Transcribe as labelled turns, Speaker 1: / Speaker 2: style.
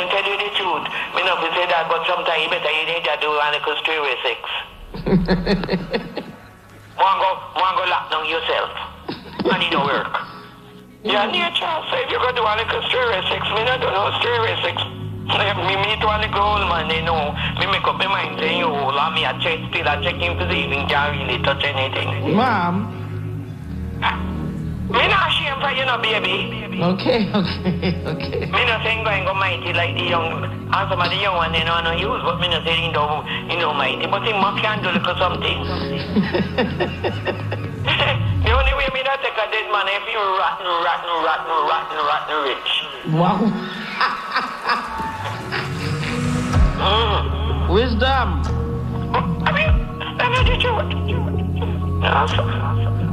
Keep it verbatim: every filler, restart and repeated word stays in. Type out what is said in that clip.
Speaker 1: me tell you the truth. Me not to say that, but sometimes you better you need to do a little stray sex. One go, one go lock down yourself. And it don't work. Yeah, nature. So if you go do a little stray sex, me not do no stray sex. Me meet one little old man, you know. Me make up my mind saying, you hold on me, I check still, I check him to see if he can't really touch anything.
Speaker 2: Mom.
Speaker 1: Me not ashamed for you, no, baby.
Speaker 2: Okay, okay, okay.
Speaker 1: Me not saying going go mighty like the young, and some of the young one they know no use, but me not saying don't, you know, mighty, but him must can do little something. The only way me not take a dead man if you rotten, rotten, rotten, rotten, rotten rich.
Speaker 2: Wow.
Speaker 1: mm.
Speaker 2: Wisdom.
Speaker 1: But, I mean, that's not the truth. No, sir.